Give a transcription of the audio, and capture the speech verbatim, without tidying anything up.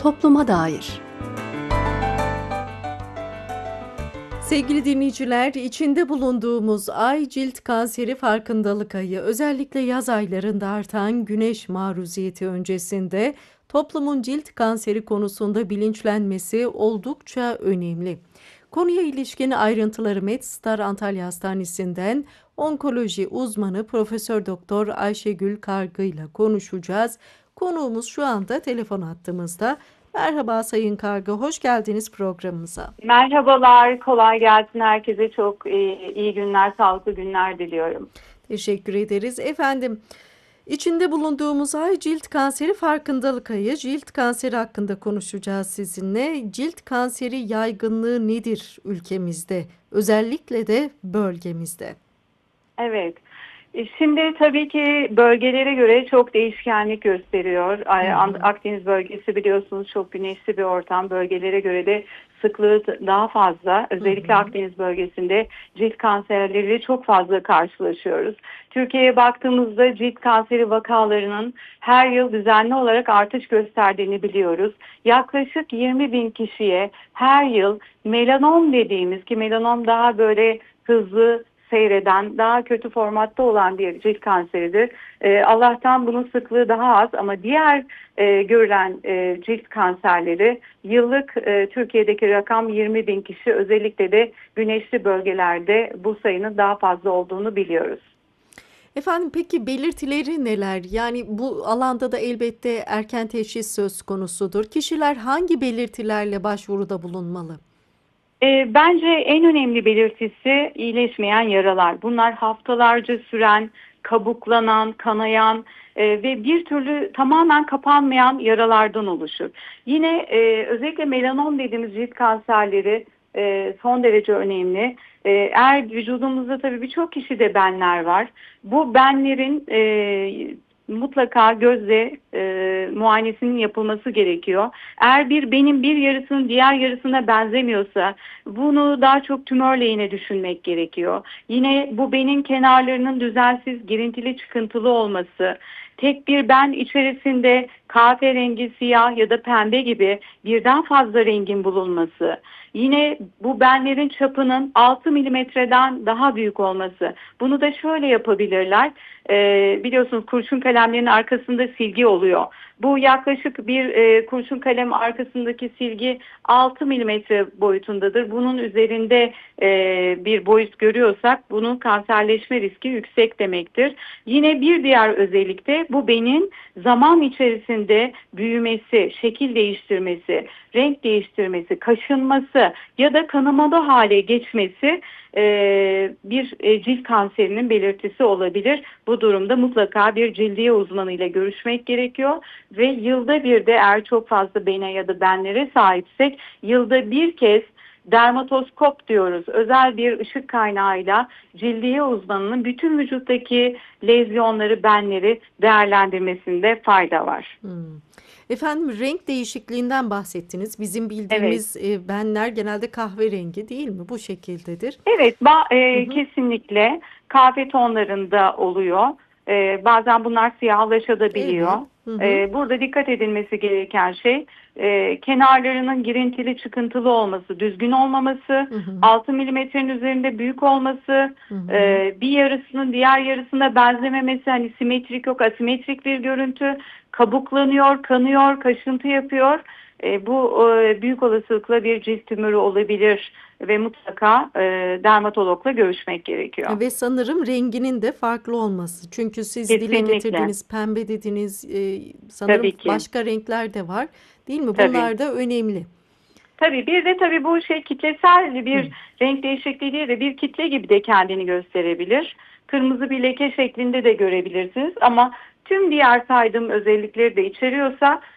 topluma dair. Sevgili dinleyiciler, içinde bulunduğumuz ay cilt kanseri farkındalık ayı. Özellikle yaz aylarında artan güneş maruziyeti öncesinde toplumun cilt kanseri konusunda bilinçlenmesi oldukça önemli. Konuya ilişkin ayrıntıları MedStar Antalya Hastanesi'nden onkoloji uzmanı Profesör Doktor Ayşegül Kargı ile konuşacağız. Konuğumuz şu anda telefon hattımızda. Merhaba Sayın Kargı, hoş geldiniz programımıza. Merhabalar, kolay gelsin herkese. Çok iyi, iyi günler, sağlıklı günler diliyorum. Teşekkür ederiz. Efendim, içinde bulunduğumuz ay cilt kanseri farkındalık ayı. Cilt kanseri hakkında konuşacağız sizinle. Cilt kanseri yaygınlığı nedir ülkemizde? Özellikle de bölgemizde. Evet. Şimdi tabii ki bölgelere göre çok değişkenlik gösteriyor. Hı-hı. Akdeniz bölgesi biliyorsunuz çok güneşli bir ortam. Bölgelere göre de sıklığı daha fazla. Özellikle Hı-hı. Akdeniz bölgesinde cilt kanserleriyle çok fazla karşılaşıyoruz. Türkiye'ye baktığımızda cilt kanseri vakalarının her yıl düzenli olarak artış gösterdiğini biliyoruz. Yaklaşık yirmi bin kişiye her yıl melanom dediğimiz, ki melanom daha böyle hızlı seyreden, daha kötü formatta olan bir cilt kanseridir. Ee, Allah'tan bunun sıklığı daha az ama diğer e, görülen e, cilt kanserleri yıllık e, Türkiye'deki rakam yirmi bin kişi. Özellikle de güneşli bölgelerde bu sayının daha fazla olduğunu biliyoruz. Efendim, peki belirtileri neler? Yani bu alanda da elbette erken teşhis söz konusudur. Kişiler hangi belirtilerle başvuruda bulunmalı? E, bence en önemli belirtisi iyileşmeyen yaralar. Bunlar haftalarca süren, kabuklanan, kanayan e, ve bir türlü tamamen kapanmayan yaralardan oluşur. Yine e, özellikle melanom dediğimiz cilt kanserleri e, son derece önemli. E, eğer vücudumuzda tabii birçok kişide benler var. Bu benlerin e, mutlaka gözle e, muayenesinin yapılması gerekiyor. Eğer bir benim bir yarısının diğer yarısına benzemiyorsa bunu daha çok tümör lehine düşünmek gerekiyor. Yine bu benin kenarlarının düzensiz, girintili, çıkıntılı olması, tek bir ben içerisinde kahverengi, siyah ya da pembe gibi birden fazla rengin bulunması, yine bu benlerin çapının altı milimetreden daha büyük olması. Bunu da şöyle yapabilirler. Ee, biliyorsunuz kurşun kalemlerin arkasında silgi oluyor. Bu yaklaşık bir e, kurşun kalem arkasındaki silgi altı milimetre boyutundadır. Bunun üzerinde e, bir boyut görüyorsak bunun kanserleşme riski yüksek demektir. Yine bir diğer özellik de bu benin zaman içerisinde büyümesi, şekil değiştirmesi, renk değiştirmesi, kaşınması ya da kanamalı hale geçmesi e, bir e, cilt kanserinin belirtisi olabilir. Bu durumda mutlaka bir cildiye uzmanıyla görüşmek gerekiyor ve yılda bir de eğer çok fazla bene ya da benlere sahipsek yılda bir kez dermatoskop diyoruz. Özel bir ışık kaynağıyla cildiye uzmanının bütün vücuttaki lezyonları, benleri değerlendirmesinde fayda var. Hmm. Efendim, renk değişikliğinden bahsettiniz. Bizim bildiğimiz evet. e, benler genelde kahverengi değil mi? Bu şekildedir. Evet, ba- e, kesinlikle kahve tonlarında oluyor. E, bazen bunlar siyahlaşabiliyor. Evet. Hı hı. E, burada dikkat edilmesi gereken şey e, kenarlarının girintili, çıkıntılı olması, düzgün olmaması, hı hı. altı milimetrenin üzerinde büyük olması, hı hı. E, bir yarısının diğer yarısına benzememesi, hani simetrik yok, asimetrik bir görüntü, kabuklanıyor, kanıyor, kaşıntı yapıyor. E, bu e, büyük olasılıkla bir cilt tümörü olabilir ve mutlaka e, dermatologla görüşmek gerekiyor. Ve sanırım renginin de farklı olması. Çünkü siz Kesinlikle. dile getirdiğiniz pembe dediniz, e, sanırım başka renkler de var, değil mi? Bunlar tabii. da önemli. Tabii bir de tabii bu şey kitlesel bir Hı. renk değişikliği değil de bir kitle gibi de kendini gösterebilir. Kırmızı bir leke şeklinde de görebilirsiniz ama tüm diğer saydığım özellikleri de içeriyorsa